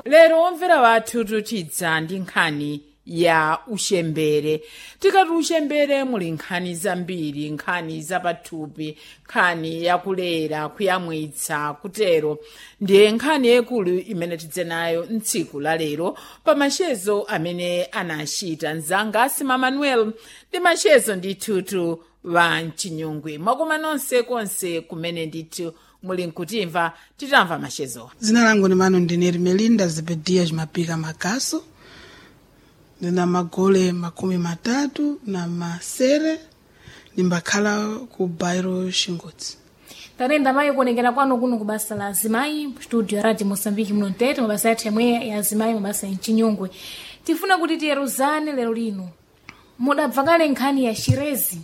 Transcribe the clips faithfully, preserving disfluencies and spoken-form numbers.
lero omvera wathu tutidza ndi nkhani ya uxembere. Tikati uxembere muli nkhani zambiri, nkhani zapathupi, nkhani yakulera, kuyamwitsa, kutero ndiye nkhani yakulu imene tidze nayo mtsiku la lero pa machezo amene anachita mzanga Asima Manuel ndi machezo ndithu wa mchinyungwe. Mwakoma nonse konse kumene ndithu muli nkutimva titamva machezo. Zina langu ni mano ndineri Melinda Zebedia Jumapika Makaso. Nina magole makumi matatu na masere nimbakhala ku Bairo Shingotsi. Tarenda mayi kuonekera kwano kuno kubasa la Azimayi studio Radio Mosambiki mnontete mabasa yathu yamwe ya Azimayi mabasa mchinyungwe. Tifuna kuti tiyeruzane lero lino. Mudabvakale nkhani ya Shirezi.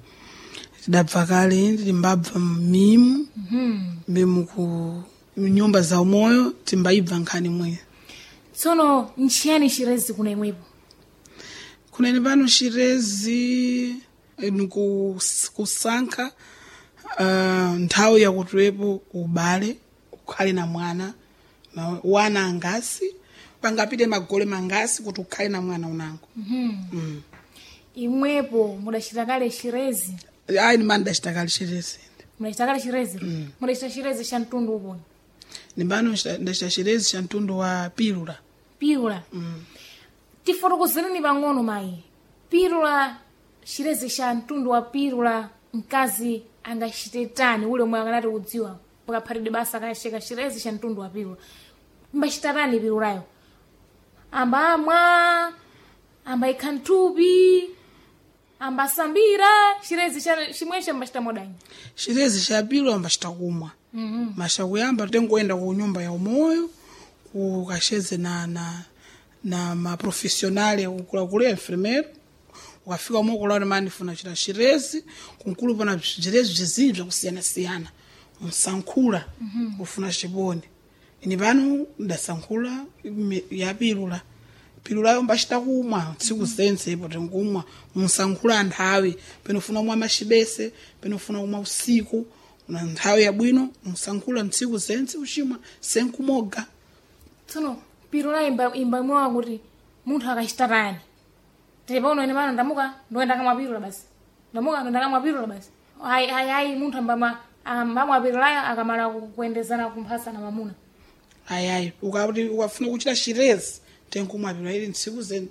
Tidabvakale timbabva mimu. Mhm. Mimu ku nyumba za umoyo timbaibva nkhani mwe. Tsono nchiyani Shirezi kuna imwepo? Kuna ni pano Shirezi nuku kusanka uh, nthawi ya kutwepo ubale ukhale na mwana na wana angasi pangapite magole mangasi kuti ukhale na mwana unango. Mhm. Mm. Imwepo mudachita kale Shirezi? Ayi ni manda chitakali Shirezi. Mudachita kale Shirezi? Mm. Mudachita Shirezi cha mtundu upo? Ni pano ndachita Shirezi cha mtundu wa Pirula. Pirula? Mm. Tifotokozereni pang'ono mayi. Pirula, Shirezi cha mtundu wa Pirula mkazi angachitetani ule omwe akanati kudziwa pakaphatidwe basa akacheka Shirezi cha mtundu wa Pirula. Mbachitatani Pirulayo? Amba amwa, amba ikhantupi, amba sambira, Shirezi cha chimwesha mbachita modani? Shirezi cha Pirula mbachita kumwa. Mhm. Masha kuyamba tengoenda ku nyumba ya umoyo ukasheze na na na maprofessionale ukula kule enfermeiro ukafika umo kula mani funa chita Shirezi kunkulu pana Shirezi zizinji kusiyana siyana msankhula mm-hmm. ufuna chibone ini pano ndasankhula ya Pirula. Pirula yo mbachita kumwa tsiku zense ipo tengumwa msankhula nthawi penofuna kumwa mashibese penofuna kumwa usiku na nthawi ya bwino msankhula tsiku zense uchimwa senkumoga. Tsono Pirula imba imba mwa kuti munthu akachitatani. Tepa uno ine mana ndamuka ndoenda kama Pirula basi. Ndamuka ndoenda kama Pirula basi. Hai hai hai munthu ambama ambamwa Pirula akamala kuendezana kumphasa na mamuna. Hai hai ukati ukafuna kuchita Shirezi tenkumwa Pirula ili ntsiku zen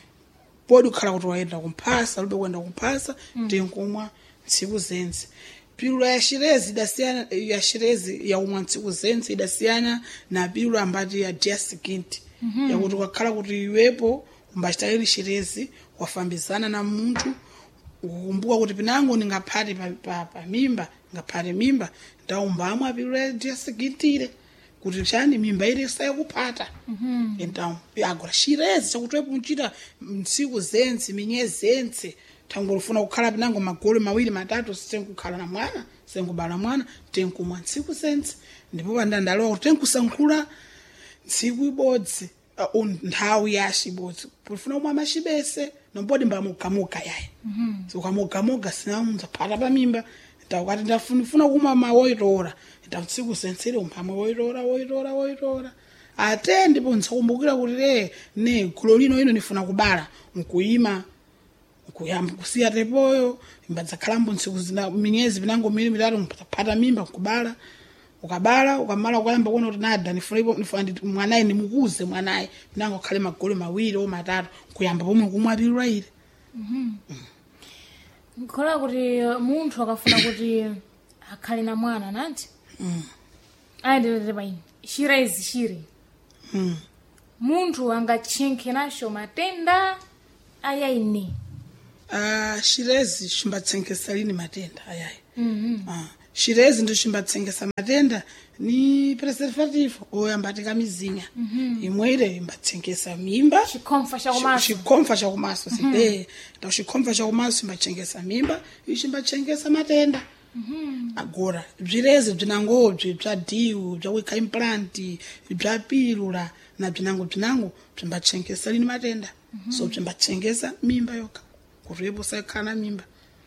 podi ukhala kuti waenda kumphasa lube kwenda kumphasa mm. tenkumwa ntsiku zense. Pirula ya Shirezi idasiyana ya Shirezi ya umwa ntsiku zense idasiyana na Pirula ambati ya dia seguinte. Mm-hmm. Ya kuti wakhala kuti iwepo umbachitayiri Shirezi wafambizana na muntu ukumbuka kuti pinango ningaphati pa, pa, pa mimba ngaphati mimba ndaumbamwa Pirula ya dia seguinte kuti chani mimba ile sayakupata. Mhm. Então agora Shirezi chakutwepo mchita ntsiku zense minyezi zense tangu ufuna kukhala pinango magole mawili matatu senkukhala na mwana senkubala mwana tenkumwa ntsiku zense ndipo pandandalowa kuti tenkusankhula ntsiku ibodzi uh, nthawi yashi ibodzi ufuna kumwa mashibese nombodi mbamugamuga yayi. Mhm. So ukamugamuga sinamunza phata pamimba ndakati ndafuna kumwa mawoitora ntsiku zense ile umphamwe woitora woitora woitora ate ndipo nsakumbukira kuti le ne golo lino ino nifuna kubala nkuyima kuyamba kusiya tepoyo imbadzakhalambo ntsiku zina minyezi pinango mili mitatu mpata mimba kubala ukabala ukamala ukayamba kuona kuti nada nifuna nifuna mwanayi nimukuze mwanayi pinango khale magole mawiri o matatu kuyamba pomwe kumwa Pirula ile. Mhm. Nkhola kuti munthu akafuna kuti akhale na mwana nanti. Mhm. Ayendelere paini Shirezi shiri. Mhm. Munthu angachenkhe nasho matenda ayaini. Ah, Shirezi chimbatsengesa lini matenda ayayi. Mhm. Ah, Shirezi ndo chimbatsengesa matenda ni preservative oyambatika mizinya. Mhm. Imwere imbatsengesa mimba. Chikomfa cha kumaso. Chikomfa cha kumaso side. Ndo chikomfa cha kumaso imbatsengesa mimba, ichimbatsengesa matenda. Mhm. Agora bzirezi bzinango bwa diu bwa wika implant bwa Pirula na bzinango bzinango bzimbatsengesa lini matenda. Mm-hmm. So bzimbatsengesa mimba yoka kuripo sakana mimba.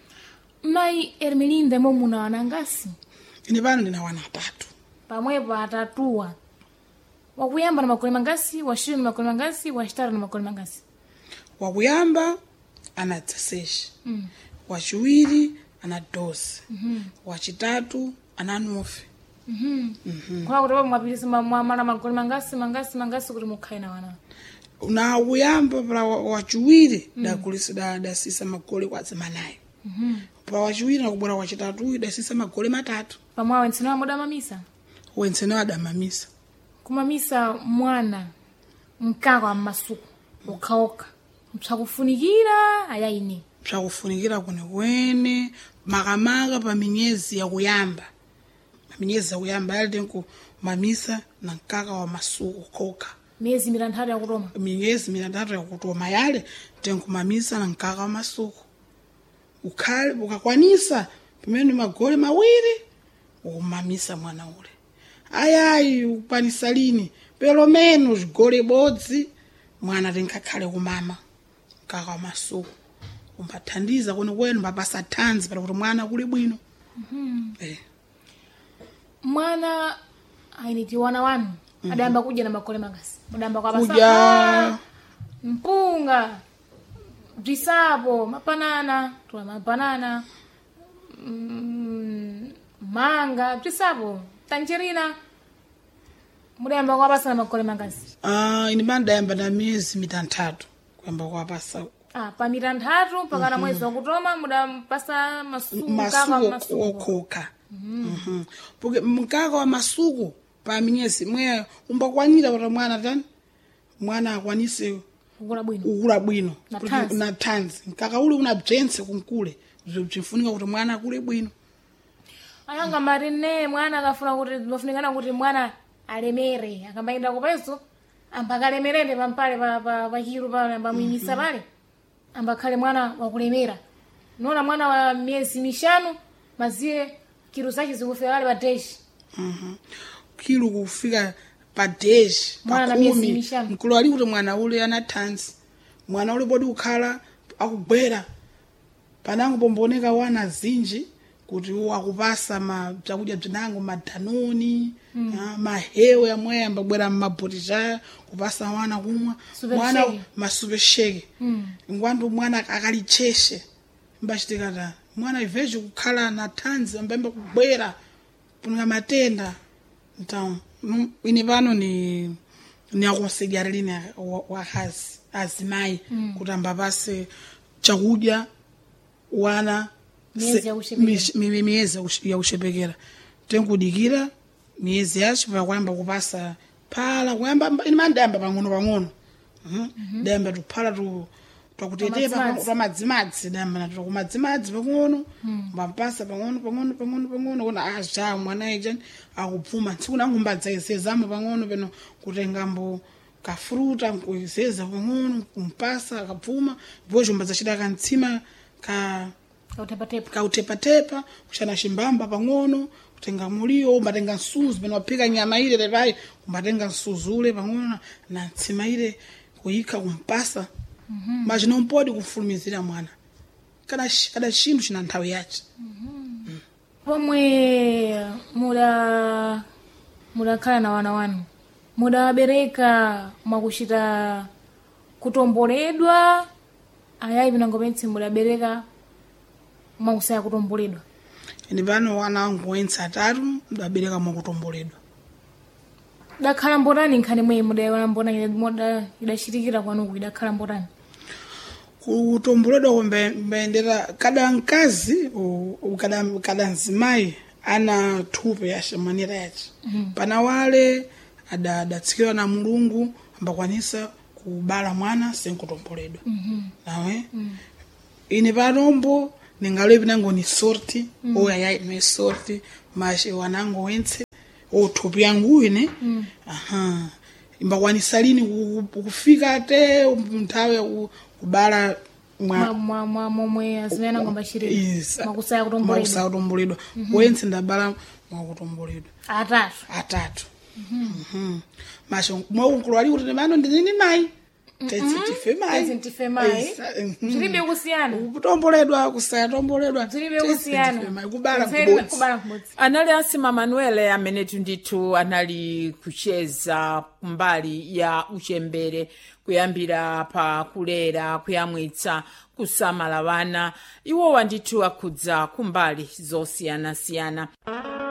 Mai Ermelinda momuna wanangasi? Ine bana ndina wana atatu. Pamwepo atatuwa. wakuyamba na magole mangasi, wachiwiri na magole mangasi, wachitatu na magole mangasi? Wakuyamba ana dezesseis, mm. wachiwiri ana doze, mm-hmm. wachitatu ana nove. Mhm. Mhm. Kwa kuti mwapitisa mwamala magole mangasi mangasi mangasi kuti mukhale na wana. Na uyamba para wachiwiri mm. dakulisa da dasisa magole kwa zamanayo. Mhm. Pa wachiwiri na kubora wachitatu dasisa magole matatu. Pamwa wentsena muda mamisa. Wentsena da mamisa. Kumamisa mwana mkaka wa masuku ukaoka. Mchakufunikira ayaini. Mchakufunikira kune wene makamaka pa minyezi ya kuyamba. Minyezi ya kuyamba yali nku mamisa na mkaka wa masuku koka. Miezi mirandatu ya kutoma. Miezi mirandatu ya kutoma yale tenku mamisa na mkaka wa masuku. Ukali ukakwanisa pimene magole mawiri umamisa mwana ule. Ayayi upanisa lini pelo menos gole bodzi mwana tenkakhale kumama mkaka wa masuku. Umpathandiza kune kwenu babasa thanzi para kuti mwana kuli bwino. Mhm. Eh. Mwana ainiti wana wanu mm-hmm. adamba kuja na magole mangasi. Mudamba kwa basa. Kuja mpunga, brisapo, mapanana, tuwa mapanana, mm, manga, brisapo, tangerina. Mudamba kwa basa na magole mangasi. Ah, uh, inimanda yamba na miezi mitantatu kwamba kwa basa. Ah, pa mitantatu mpaka na mwezi wa kutoma mudampasa masuku masuku masuku okoka. Mhm. Mhm. Porque mkaka wa masuku pa minyezi mwe umbakwanira para mwana tani mwana akwanise ukula bwino ukula bwino na, na tanzi mkaka ule una bjense kunkule zifunika kuti mwana akule bwino. Ayanga marine mwana akafuna kuti bafunikana kuti mwana alemere akambaenda kupeso ambakalemerende pampale pa pa, pa hiro pale ambamimisa pale. Mm -hmm. Ambakale mwana wa kulemera. Nona mwana wa miezi mishanu mazie kilo zake zikufika wale badeshi. Mhm. Kilo kufika badeshi mwana na miezi mishanu. Mkulu ali kuti mwana ule ana tanzi. Mwana ule bodi ukhala akubwera. Panango bomboneka wana zinji kuti akupasa ma chakudya bzinango madanoni, mm. ya, mahewe yamwe ambabwera mabotija kupasa wana kumwa. Mwana masupe shake. Mm. Ngwandu mwana akalicheshe. Mbachitika ta mwana iveje kukhala na tanzi ambemba kubwera punga matenda. Então, ini pano ni ni akonsegera lini wakazi azimai mm. kuti ambapase chakudya wana miezi ya ushepekera. Mimi miezi ya ushepekera. Tenkudikira miezi yacho pa kwamba kupasa pala kwamba ini mandamba pang'ono pang'ono. Mhm. Mm demba tuphala tu twakutetepa kwa madzimadzi damba na tukumadzimadzi pang'ono mbapasa pang'ono pang'ono pang'ono pang'ono kuna acha mwana ije akupfuma tsiku nangu mbadzayesezamo pang'ono peno kutengambo ka fruta nkuiseza pang'ono kumpasa akapfuma bojo mbadzachita kantsima ka kautepatepa kautepatepa kuchana shimbamba pang'ono kutenga mulio mbatenga nsuzu peno wapika nyama ile lepai mbatenga nsuzu ule pang'ono na ntsima ile kuyika kumpasa. Mhm. Mas não pode kufulumizira mwana. Cada cada chindu china nthawi yache. Mhm. Mm. Pomwe muda muda kala na wana wanu. Muda wabereka mwakushita kutomboledwa ayayi binangometse muda bereka mwakusaya kutomboledwa. Ndi pano wana wangu wensa atatu ndabereka mwakutomboledwa. Dakhala mbotani nkhani mwe muda wana mbona muda idashirikira kwanu kuidakhala mbotani. Kutomboledwa kumbe mbendera kada nkazi ukada kada nzimai ana thupe ya shamanira yachi. Mm -hmm. Pana wale ada adatsikiwa na Mulungu ambakwanisa kubala mwana senkutomboledwa. Mhm. Mm nawe mm. Ine panombo ningalevi nango ni sorti mm. oya ya me sorti mashi wanango wense o thupe yangu ine. Mm. Aha imbakwanisa lini kufika te nthawe kubala mwa mwa mwa momwe azimena ngomba shiri makusaya kutomboledwa makusaya kutomboledwa. Mm -hmm. Wense ndabala mwakutomboledwa atatu atatu. Mhm. Mhm. Masho mwa unkulu ali kuti mano ndini mai tense tife mayi Tense tife mayi. Esa- mhm. Zilibe kusiyana. kutomboledwa kusatomboledwa Zilibe tense kusiyana. tife mayi kubala Tense kubodzi kubala kubodzi. anali asima manuele amene tundithu anali kucheza kumbali ya uchembere kuyambira pa kulera kuyamwitsa kusamala wana iwowa ndithu akhudza kumbali zosiyanasiyana.